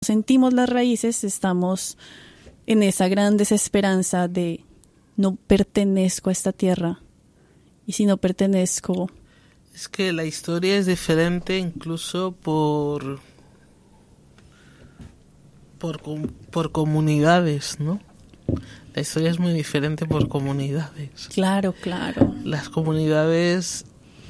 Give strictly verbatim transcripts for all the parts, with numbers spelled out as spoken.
sentimos las raíces, estamos en esa gran desesperanza de no pertenezco a esta tierra. Y si no pertenezco... Es que la historia es diferente incluso por... por, por comunidades, ¿no? La historia es muy diferente por comunidades. Claro, claro. Las comunidades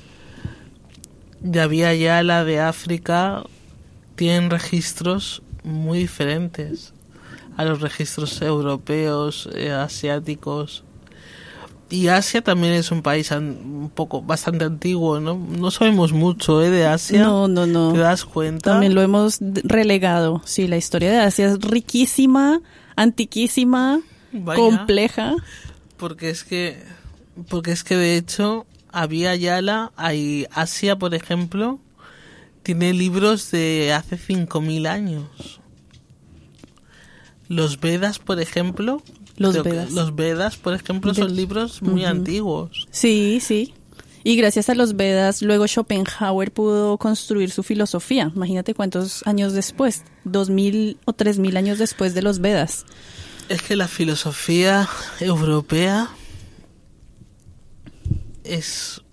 de Via Yala de África tienen registros muy diferentes a los registros europeos, eh, asiáticos. Y Asia también es un país un poco bastante antiguo, ¿no? No sabemos mucho, ¿eh? De Asia. No, no, no. ¿Te das cuenta? También lo hemos relegado. Sí, la historia de Asia es riquísima, antiquísima, Vaya, compleja. Porque es que, porque es que de hecho, había Yala, hay Asia, por ejemplo, tiene libros de hace cinco mil años. Los Vedas, por ejemplo, los Vedas, los Vedas, por ejemplo, son libros muy uh-huh. antiguos. Sí, sí. Y gracias a los Vedas, luego Schopenhauer pudo construir su filosofía. Imagínate cuántos años después, dos mil o tres mil años después de los Vedas. Es que la filosofía europea es...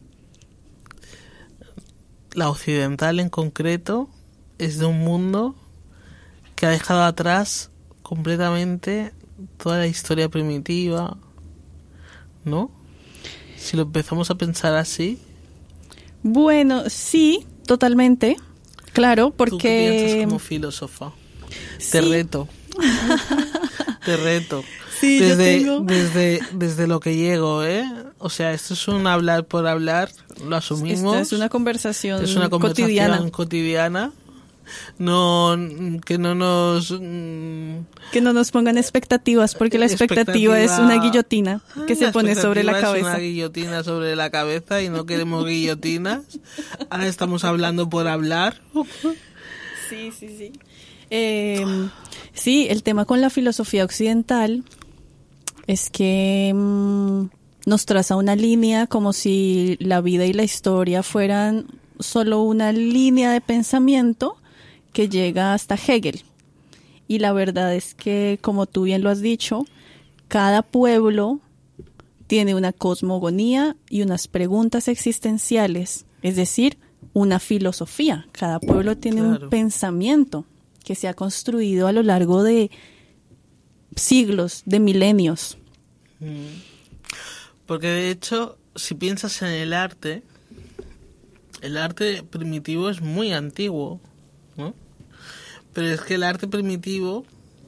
La occidental en concreto es de un mundo que ha dejado atrás completamente toda la historia primitiva, ¿no? Si lo empezamos a pensar así. Bueno, sí, totalmente, claro, porque... ¿Tú qué piensas como filósofa? Sí. Te reto. Te reto. Sí, desde, yo tengo... desde, desde lo que llego, ¿eh? O sea, esto es un hablar por hablar, lo asumimos. Esta es una conversación es una conversación cotidiana. cotidiana. No, que no nos... Que no nos pongan expectativas, porque la expectativa, expectativa es una guillotina que se pone sobre la cabeza. Es una guillotina sobre la cabeza y no queremos guillotinas. Ahora estamos hablando por hablar. Sí, sí, sí. Eh, sí, el tema con la filosofía occidental es que mmm, nos traza una línea como si la vida y la historia fueran solo una línea de pensamiento que llega hasta Hegel. Y la verdad es que, como tú bien lo has dicho, cada pueblo tiene una cosmogonía y unas preguntas existenciales, es decir, una filosofía. Cada pueblo tiene claro. un pensamiento que se ha construido a lo largo de siglos, de milenios. Porque de hecho, si piensas en el arte, el arte primitivo es muy antiguo, ¿no? Pero es que el arte primitivo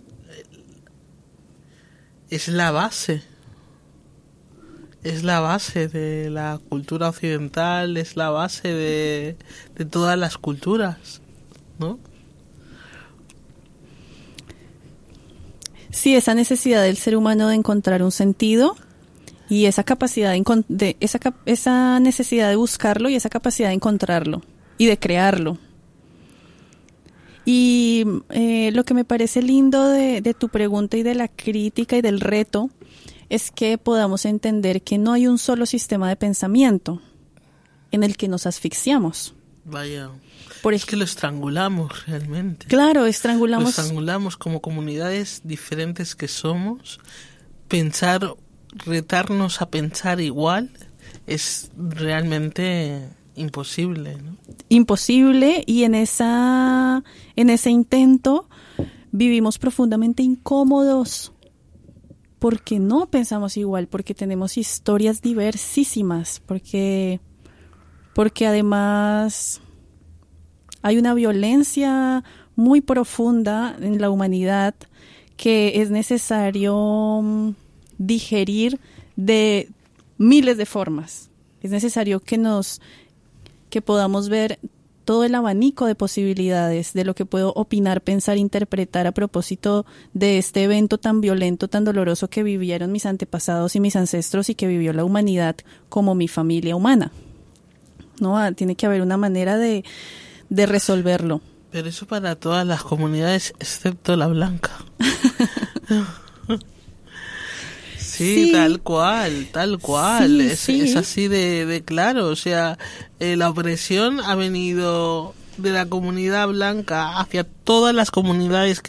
es la base. Es la base de la cultura occidental, es la base de, de todas las culturas, ¿no? Sí, esa necesidad del ser humano de encontrar un sentido y esa capacidad de, de esa, esa necesidad de buscarlo y esa capacidad de encontrarlo y de crearlo. Y eh, lo que me parece lindo de, de tu pregunta y de la crítica y del reto es que podamos entender que no hay un solo sistema de pensamiento en el que nos asfixiamos. Vaya, Por es que lo estrangulamos realmente. Claro, estrangulamos. Lo estrangulamos como comunidades diferentes que somos. Pensar, retarnos a pensar igual es realmente imposible, ¿no? Imposible, y en esa, en ese intento vivimos profundamente incómodos porque no pensamos igual, porque tenemos historias diversísimas, porque, porque además hay una violencia muy profunda en la humanidad que es necesario digerir de miles de formas. Es necesario que nos que podamos ver todo el abanico de posibilidades de lo que puedo opinar, pensar, interpretar a propósito de este evento tan violento, tan doloroso que vivieron mis antepasados y mis ancestros y que vivió la humanidad como mi familia humana. ¿No? Ah, tiene que haber una manera de, de resolverlo. Pero eso para todas las comunidades excepto la blanca. Sí, sí, tal cual, tal cual. Sí, es, sí. es así de, de claro. O sea, eh, la opresión ha venido de la comunidad blanca hacia todas las comunidades